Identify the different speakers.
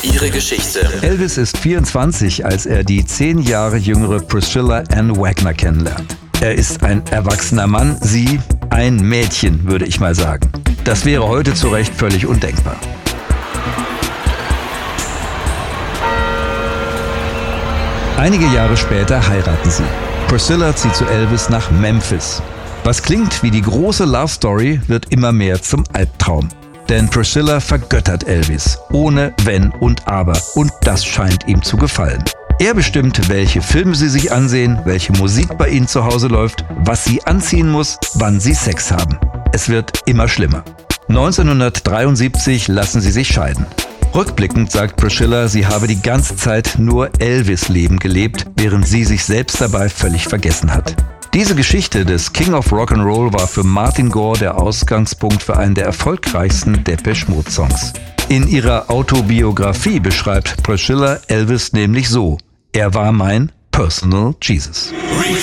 Speaker 1: ihre Geschichte.
Speaker 2: Elvis ist 24, als er die 10 Jahre jüngere Priscilla Ann Wagner kennenlernt. Er ist ein erwachsener Mann, sie ein Mädchen, würde ich mal sagen. Das wäre heute zu Recht völlig undenkbar. Einige Jahre später heiraten sie. Priscilla zieht zu Elvis nach Memphis. Was klingt wie die große Love Story, wird immer mehr zum Albtraum. Denn Priscilla vergöttert Elvis, ohne Wenn und Aber. Und das scheint ihm zu gefallen. Er bestimmt, welche Filme sie sich ansehen, welche Musik bei ihnen zu Hause läuft, was sie anziehen muss, wann sie Sex haben. Es wird immer schlimmer. 1973 lassen sie sich scheiden. Rückblickend sagt Priscilla, sie habe die ganze Zeit nur Elvis-Leben gelebt, während sie sich selbst dabei völlig vergessen hat. Diese Geschichte des King of Rock'n'Roll war für Martin Gore der Ausgangspunkt für einen der erfolgreichsten Depeche Mode Songs. In ihrer Autobiografie beschreibt Priscilla Elvis nämlich so: Er war mein Personal Jesus.